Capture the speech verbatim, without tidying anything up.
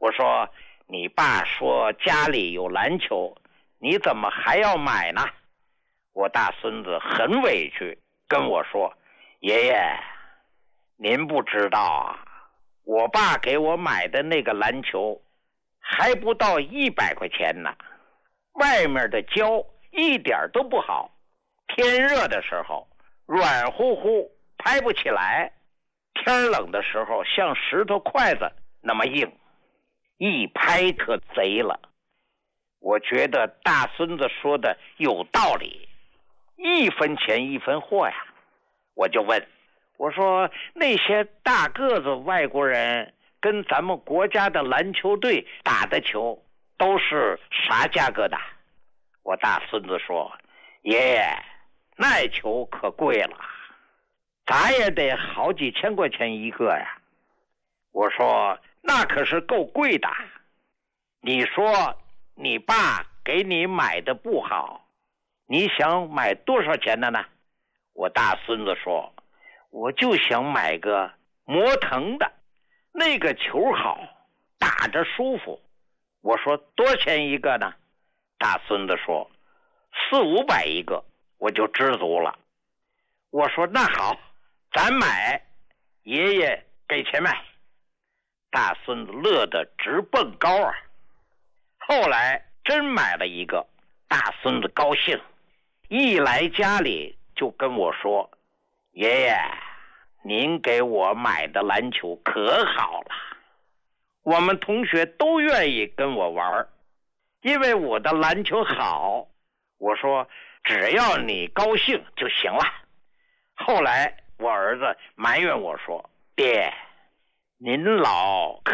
我说你爸说家里有篮球，你怎么还要买呢？我大孙子很委屈跟我说，爷爷，您不知道啊，我爸给我买的那个篮球还不到一百块钱呢，外面的胶一点都不好，天热的时候软乎乎拍不起来，天冷的时候像石头筷子那么硬，一拍可贼了。我觉得大孙子说的有道理，一分钱一分货呀。我就问，我说那些大个子外国人跟咱们国家的篮球队打的球都是啥价格的？我大孙子说，爷爷，那球可贵了，咋也得好几千块钱一个呀。我说那可是够贵的，你说你爸给你买的不好，你想买多少钱的呢？我大孙子说，我就想买个磨腾的，那个球好，打着舒服。我说多少钱一个呢？大孙子说四五百一个，我就知足了。我说那好，咱买，爷爷给钱买。大孙子乐得直蹦高啊。后来真买了一个，大孙子高兴，一来家里就跟我说，爷爷，您给我买的篮球可好了，我们同学都愿意跟我玩，因为我的篮球好。我说只要你高兴就行了。后来我儿子埋怨我说，爹，您老